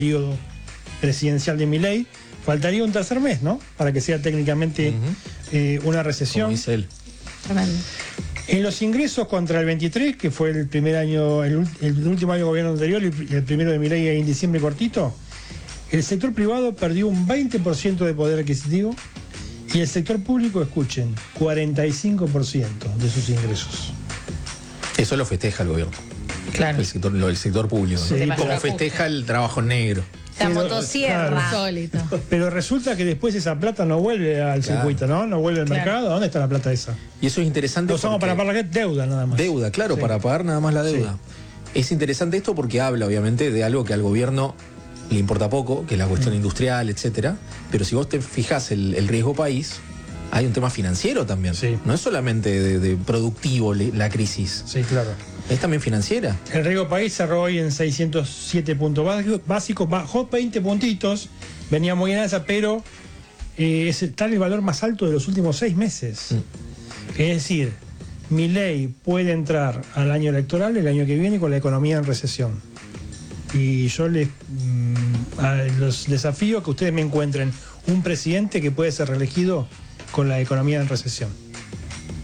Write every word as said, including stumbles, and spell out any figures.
periodo presidencial de Milei, faltaría un tercer mes, ¿no? Para que sea técnicamente uh-huh. eh, una recesión. Como dice él. Tremendo. En los ingresos contra el veintitrés, que fue el primer año, el, el último año de gobierno anterior, el, el primero de Milei en diciembre cortito, el sector privado perdió un veinte por ciento de poder adquisitivo y el sector público, escuchen, cuarenta y cinco por ciento de sus ingresos. Eso lo festeja el gobierno. Claro. El sector, lo, el sector público. Sí, ¿no? Como festeja el trabajo negro. La Pero, motosierra. claro. Sólito. Pero resulta que después esa plata no vuelve al Claro. circuito, ¿no? No vuelve al Claro. mercado. ¿Dónde está la plata esa? Y eso es interesante. Lo usamos porque- para pagar deuda nada más. Deuda, claro, Sí. para pagar nada más la deuda. Es interesante esto porque habla, obviamente, de algo que al gobierno le importa poco, que es la cuestión Mm. industrial, etcétera. Pero si vos te fijás el, el riesgo país, hay un tema financiero también. Sí. No es solamente de, de productivo le- la crisis, Sí, claro. es también financiera. El riesgo país cerró hoy en seiscientos siete puntos básicos, bajó veinte puntitos, venía muy en alza, pero eh, es está en el valor más alto de los últimos seis meses. Mm. Es decir, Milei puede entrar al año electoral el año que viene con la economía en recesión. Y yo les mm, a los desafío que ustedes me encuentren un presidente que puede ser reelegido con la economía en recesión.